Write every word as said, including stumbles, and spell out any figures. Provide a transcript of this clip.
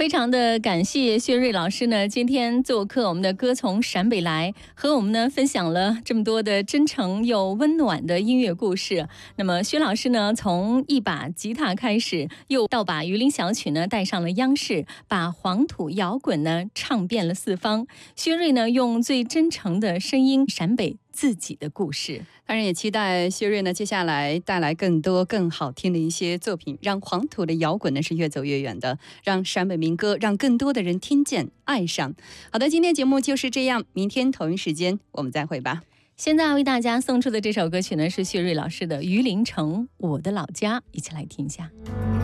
非常的感谢薛瑞老师呢，今天做客我们的歌从陕北来，和我们呢分享了这么多的真诚又温暖的音乐故事。那么薛老师呢，从一把吉他开始，又到把榆林小曲呢带上了央视，把黄土摇滚呢唱遍了四方。薛瑞呢，用最真诚的声音陕北自己的故事。 当然也期待薛瑞呢接下来带来更多更好听的一些作品，让黄土的摇滚呢是越走越远的，让陕北民歌让更多的人听见爱上。好的，今天节目就是这样，明天同一时间我们再会吧。 现在为大家送出的这首歌曲呢是薛瑞老师的《榆林城我的老家》，一起来听一下。